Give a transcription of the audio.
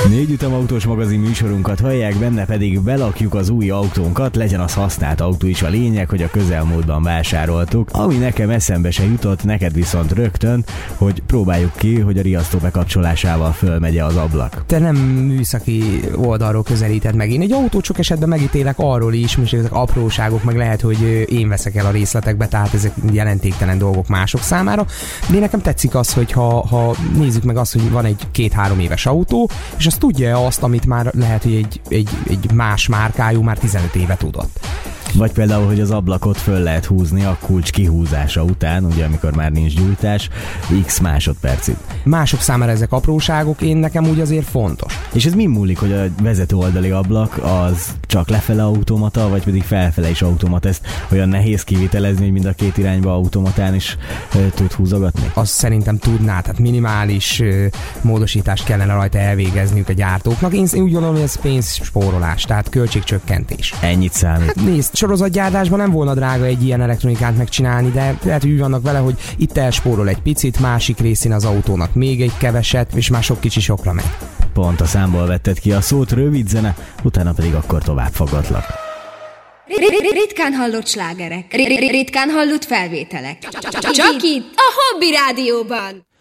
Négy Ütem autós magazin műsorunkat hallják, benne pedig belakjuk az új autónkat, legyen az használt autó is, a lényeg, hogy a közelmúltban vásároltuk. Ami nekem eszembe se jutott, neked viszont rögtön, hogy próbáljuk ki, hogy a riasztó bekapcsolásával fölmegye az ablak. Te nem műszaki oldalról közelíted meg. Én egy autót sok esetben megítélek arról is, most ezek apróságok, meg lehet, hogy én veszek el a részletekbe, tehát ezek jelentéktelen dolgok mások számára. De nekem tetszik az, hogy ha nézzük meg azt, hogy van egy 2-3 éves autó, és az tudja azt, amit már lehet, hogy egy más márkájú már 15 éve tudott. Vagy például, hogy az ablakot föl lehet húzni a kulcs kihúzása után, ugye amikor már nincs gyújtás, x másodpercig. Mások számára ezek apróságok, nekem úgy azért fontos. És ez mi múlik, hogy a vezető oldali ablak az csak lefele automata, vagy pedig felfele is automata? Ezt olyan nehéz kivitelezni, hogy mind a két irányba automatán is tud húzogatni? Azt szerintem tudná, tehát minimális módosítást kellene rajta elvégezniük a gyártóknak. Én úgy gondolom, hogy ez pénzspórolás, tehát költségcsökkentés. Ennyit számít. Hát nézd, sorozatgyártásban nem volna drága egy ilyen elektronikát megcsinálni, de lehet, hogy úgy vannak vele, hogy itt elspórol egy picit, másik részén az autónak még egy keveset, és már sok kicsi sokra megy. Pont a számból vetted ki a szót, rövid zene, utána pedig akkor tovább fogadlak. Ritkán hallott slágerek, ritkán hallott felvételek. Csak itt, a Hobby Rádióban.